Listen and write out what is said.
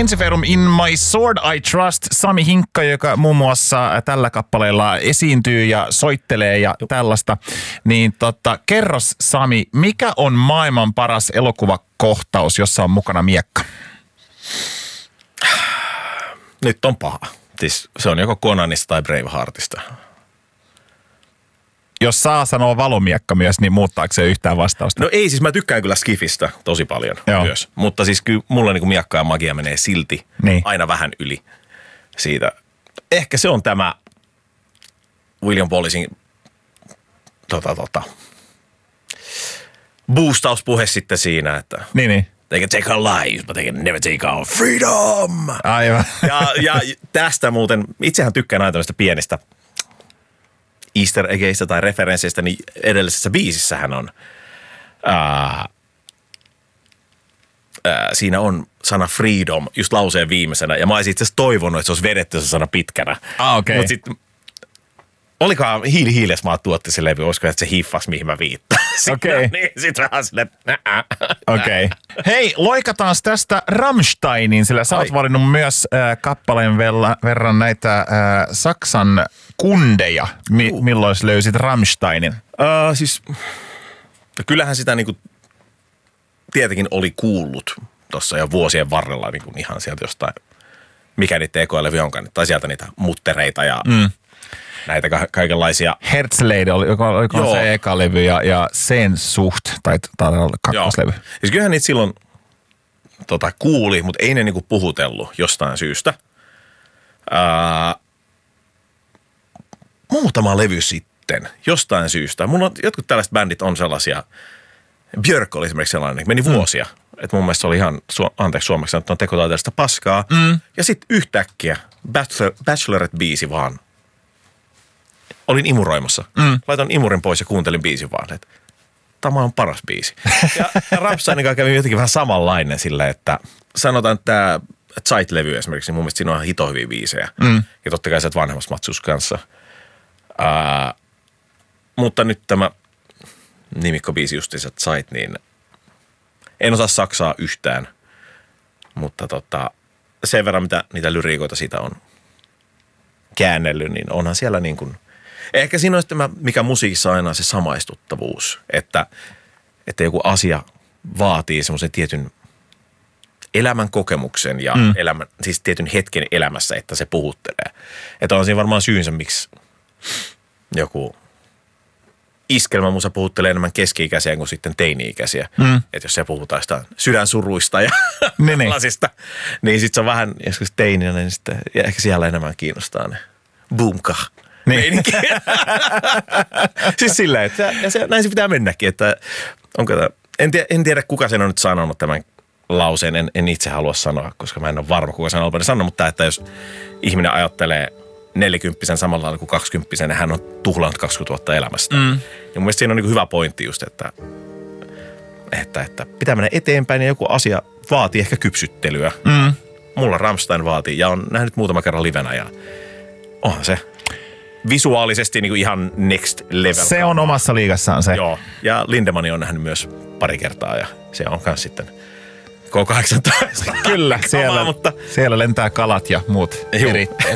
Ensiferum In My Sword I Trust, Sami Hinkka, joka muun muassa tällä kappaleella esiintyy ja soittelee ja tällaista. Niin kerros Sami, mikä on maailman paras elokuvakohtaus, jossa on mukana miekka? Nyt on paha. Siis se on joko Conanista tai Braveheartista. Jos saa sanoa valomiekka myös, niin muuttaako se yhtään vastausta? No ei, siis mä tykkään kyllä Skifistä tosi paljon myös. Mutta siis kyllä mulla niinku miekka ja magia menee silti aina vähän yli siitä. Ehkä se on tämä William Wallacein boostauspuhe sitten siinä, että Niin. they can take our lives, but they can never take our freedom. Aivan. Ja tästä muuten, itsehän tykkään aina tämmöistä pienistä easter eggistä tai referensseistä, niin edellisessä biisissähän on, siinä on sana freedom just lauseen viimeisenä, ja mä olisin itse asiassa toivonut, että se olisi vedetty se sana pitkänä. Okei. Mutta sitten, olikohan Hiiles tuotti se levy, olisiko että se hiffasi, mihin mä viittaan. Okei. Niin, sitten vähän silleen, Okei. Hei, loikataan tästä Rammsteinin, sillä sä oot valinnut myös kappaleen verran näitä Saksan kundeja. Milloin löysit Rammsteinin? Siis, kyllähän sitä niinku tietenkin oli kuullut tuossa jo vuosien varrella niinku ihan sieltä jostain, mikä niitä EK-levy onkaan, tai sieltä niitä muttereita ja näitä kaikenlaisia. Herzleide, oliko se eka-levy ja Sehnsucht, tai olla kakkoslevy. Siis kyllähän niitä silloin kuuli, mutta ei ne niinku puhutellut jostain syystä. Muutama levy sitten, jostain syystä. Mulla on, jotkut tällaiset bändit on sellaisia. Björk oli esimerkiksi sellainen, meni vuosia. Että mun mielestä se oli ihan, anteeksi suomeksi sanottuna, tekotaiteellista paskaa. Ja sitten yhtäkkiä Bachelorette-biisi vaan. Olin imuroimassa. Laitan imurin pois ja kuuntelin biisin vaan, että tämä on paras biisi. Ja Rammsteinin kanssa kävi jotenkin vähän samanlainen sillä, että sanotaan, että tämä Zeit-levy esimerkiksi, niin mun mielestä siinä on ihan hito hyviä biisejä. Ja totta kai sä et vanhemmassa Matsus kanssa. Mutta nyt tämä nimikkobiisi justiinsa Zeit, niin en osaa saksaa yhtään. Mutta sen verran, mitä niitä lyriikoita siitä on käännellyt, niin onhan siellä niin kuin, ehkä siinä on sitten mikä musiikissa aina on se samaistuttavuus, että joku asia vaatii semmoisen tietyn elämän kokemuksen ja siis tietyn hetken elämässä, että se puhuttelee. Että on siinä varmaan syynsä, miksi joku iskelmämusa puhuttelee enemmän keski-ikäisiä kuin sitten teini-ikäisiä. Että jos se puhutaan jostain sydänsuruista ja tällaisista, niin sitten se on vähän joskus teininä, niin sitten ehkä siellä enemmän kiinnostaa ne boomkah. Niin. Siis silleen, että näin se pitää mennäkin, että onko tämä, en tiedä kuka sen on nyt sanonut tämän lauseen, en itse halua sanoa, koska mä en ole varma kuka sen on sanonut, mutta että jos ihminen ajattelee 40 samalla lailla kuin 20, niin hän on tuhlannut 20 vuotta elämästä. Ja mun mielestä siinä on niin kuin hyvä pointti just, että pitää mennä eteenpäin ja joku asia vaatii ehkä kypsyttelyä. Mulla Rammstein vaatii ja on nähnyt muutama kerran livenä ja onhan se visuaalisesti niin kuin ihan next level. Se on omassa liigassaan se. Joo, ja Lindemani on nähnyt myös pari kertaa ja se on myös sitten K18. Kyllä, siellä lentää kalat ja muut eri